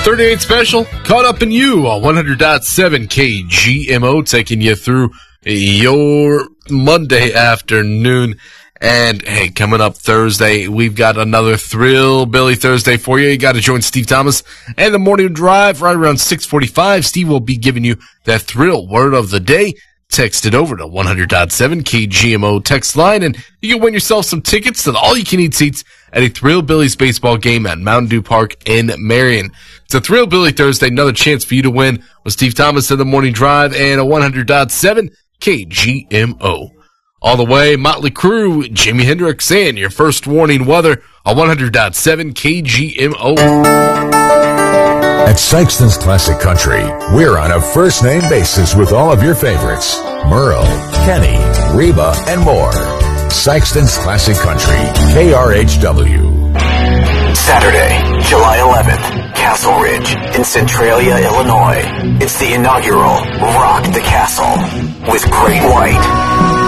38 special, Caught Up in You on 100.7 KGMO, taking you through your Monday afternoon. And, hey, coming up Thursday, we've got another Thrill Billy Thursday for you. You got to join Steve Thomas and the Morning Drive right around 6:45. Steve will be giving you that thrill word of the day. Text it over to 100.7 KGMO text line, and you can win yourself some tickets to the all-you-can-eat seats at a Thrill Billy's baseball game at Mountain Dew Park in Marion. It's a Thrill Billy Thursday, another chance for you to win with Steve Thomas and the Morning Drive and a 100.7 KGMO. All the way, Motley Crue, Jimi Hendrix, and your first warning weather on 100.7 KGMO. At Sykeston's Classic Country, we're on a first-name basis with all of your favorites. Merle, Kenny, Reba, and more. Sykeston's Classic Country, KRHW. Saturday, July 11th, Castle Ridge in Centralia, Illinois. It's the inaugural Rock the Castle with Great White.